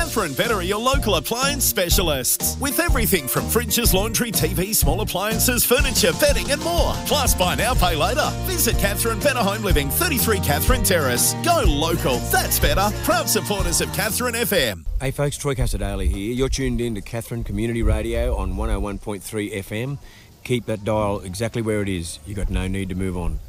Catherine Better are your local appliance specialists. With everything from fridges, laundry, TV, small appliances, furniture, bedding and more. Plus, buy now, pay later. Visit Catherine Better Home Living, 33 Catherine Terrace. Go local. That's better. Proud supporters of Catherine FM. Hey folks, Troy Casadale here. You're tuned in to Catherine Community Radio on 101.3 FM. Keep that dial exactly where it is. You've got no need to move on.